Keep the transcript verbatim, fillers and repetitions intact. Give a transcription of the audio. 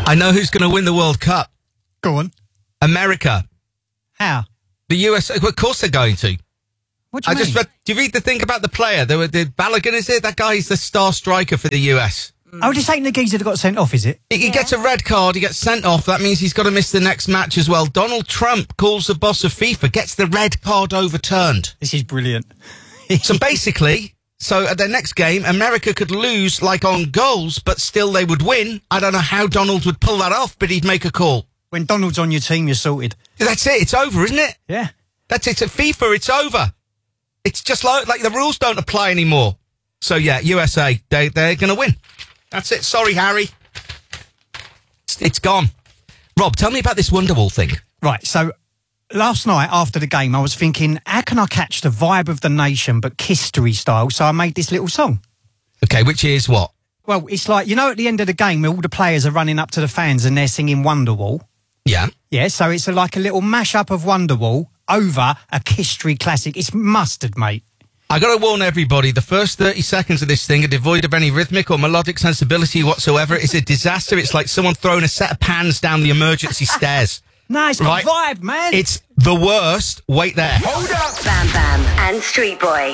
I know who's going to win the World Cup. Go on. America. How? The U S A. Well, of course they're going to. What do you I mean? just read. Do you read the thing about the player? There were the Balogun, is it? That guy is the star striker for the U S. Oh, this ain't the geezer that got sent off, is it? He, he gets a red card, he gets sent off. That means he's got to miss the next match as well. Donald Trump calls the boss of FIFA, gets the red card overturned. This is brilliant. So basically, so at their next game, America could lose like on goals, but still they would win. I don't know how Donald would pull that off, but he'd make a call. When Donald's on your team, you're sorted. That's it. It's over, isn't it? Yeah. That's it. At FIFA, it's over. It's just like, like the rules don't apply anymore. So yeah, U S A, they, they're going to win. That's it. Sorry, Harry. It's, it's gone. Rob, tell me about this Wonderwall thing. Right, so last night after the game, I was thinking, how can I catch the vibe of the nation but Kistery style? So I made this little song. Okay, which is what? Well, it's like, you know, at the end of the game, all the players are running up to the fans and they're singing Wonderwall. Yeah. Yeah, so it's a, like a little mash-up of Wonderwall over a Kistery classic. It's mustard, mate. I got to warn everybody, the first thirty seconds of this thing are devoid of any rhythmic or melodic sensibility whatsoever. It's a disaster. It's like someone throwing a set of pans down the emergency stairs. No, it's got Right. vibe, man. It's the worst. Wait there. Hold up. Bam Bam and Street Boy.